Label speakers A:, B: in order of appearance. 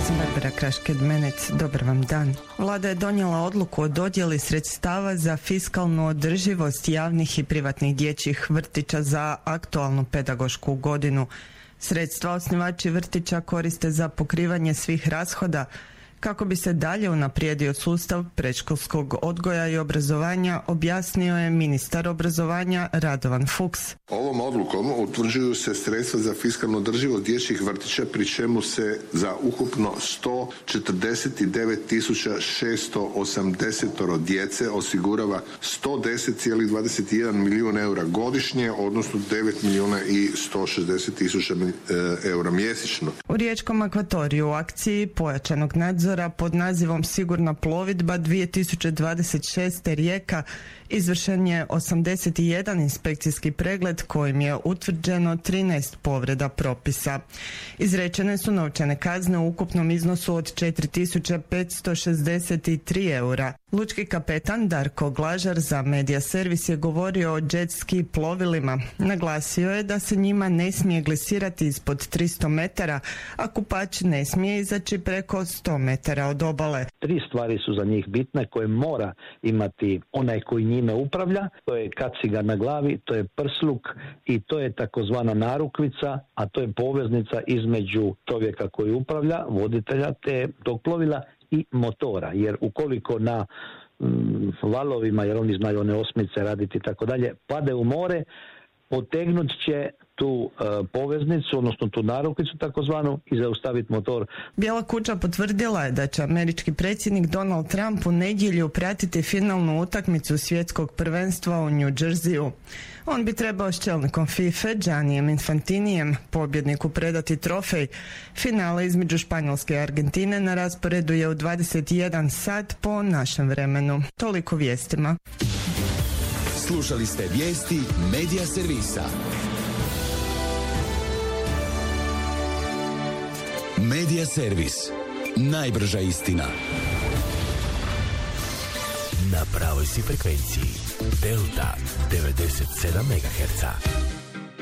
A: sam Barbara Krašked-Menec, dobar vam dan. Vlada je donijela odluku o dodjeli sredstava za fiskalnu održivost javnih i privatnih dječjih vrtića za aktualnu pedagošku godinu. Sredstva osnivači vrtića koriste za pokrivanje svih rashoda kako bi se dalje unaprijedio sustav predškolskog odgoja i obrazovanja, objasnio je ministar obrazovanja Radovan Fuchs.
B: Ovom odlukom utvrđuju se sredstva za fiskalnu održivost dječjih vrtića, pri čemu se za ukupno 149.680 djece osigurava 110,21 milijun eura godišnje, odnosno 9.160.000 eura mjesečno.
A: U Riječkom akvatoriju u akciji pojačanog nadzora pod nazivom Sigurna plovidba 2026. Rijeka izvršen je 81 inspekcijski pregled kojim je utvrđeno 13 povreda propisa. Izrečene su novčane kazne u ukupnom iznosu od 4.563 eura. Lučki kapetan Darko Glažar za Media Servis je govorio o jet ski plovilima. Naglasio je da se njima ne smije glisirati ispod 300 metara, a kupač ne smije izaći preko 100 metara od obale.
C: 3 stvari su za njih bitne koje mora imati onaj koji njime upravlja. To je kaciga na glavi, to je prsluk i to je takozvana narukvica, a to je poveznica između čovjeka koji upravlja, voditelja te tog plovila i motora, jer ukoliko na valovima, jer oni znaju one osmice raditi i tako dalje, pade u more, potegnut će tu poveznicu, odnosno tu narukvicu takozvanu i zaustaviti motor.
A: Bijela kuća potvrdila je da će američki predsjednik Donald Trump u nedjelju pratiti finalnu utakmicu svjetskog prvenstva u New Jerseyu. On bi trebao s čelnikom FIFA Giannijem Infantinijem, pobjedniku, predati trofej. Finale između Španjolske i Argentine na rasporedu je u 21 sat po našem vremenu. Toliko vijestima.
D: Slušali ste vijesti Media Servisa. Media Servis. Najbrža istina. Na pravoj si frekvenciji. Delta 97 MHz.